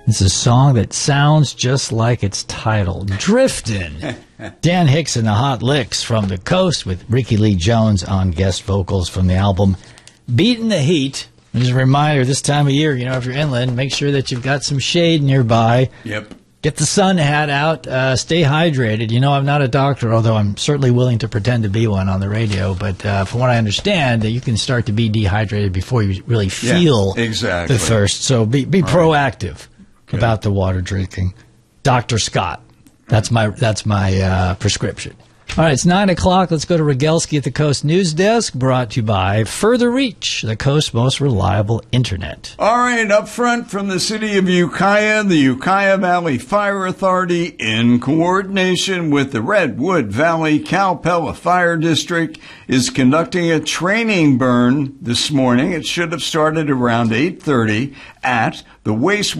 It's a song that sounds just like its title, Driftin'. Dan Hicks and the Hot Licks from the Coast with Ricky Lee Jones on guest vocals from the album Beatin' the Heat. Just a reminder, this time of year, if you're inland, make sure that you've got some shade nearby. Yep. Get the sun hat out. Stay hydrated. I'm not a doctor, although I'm certainly willing to pretend to be one on the radio. But from what I understand, you can start to be dehydrated before you really feel the thirst. So be proactive about the water drinking. Dr. Scott. That's my prescription. All right, it's 9 o'clock. Let's go to Rogelski at the Coast News Desk, brought to you by Further Reach, the Coast's most reliable Internet. All right, up front from the city of Ukiah, the Ukiah Valley Fire Authority, in coordination with the Redwood Valley Calpella Fire District, is conducting a training burn this morning. It should have started around 8:30 at the wastewater